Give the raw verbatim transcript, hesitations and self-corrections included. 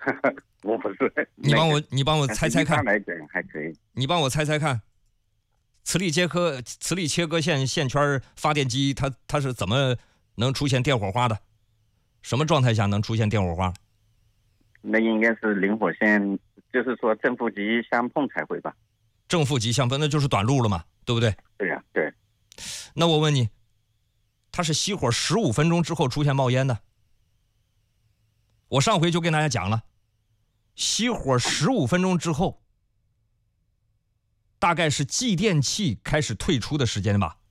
我不是。 你帮我，你帮我猜猜看。 一般来讲还可以。 你帮我猜猜看，磁力切割磁力切割线线圈发电机，它它是怎么能出现电火花的？什么状态下能出现电火花？ 那应该是零火线，就是说正负极相碰才会吧？ 正负极相碰，那就是短路了嘛，对不对？ 对呀、啊，对。 那我问你，它是熄火十五分钟之后出现冒烟的？我上回就跟大家讲了，熄火十五分钟之后，大概是继电器开始退出的时间吧。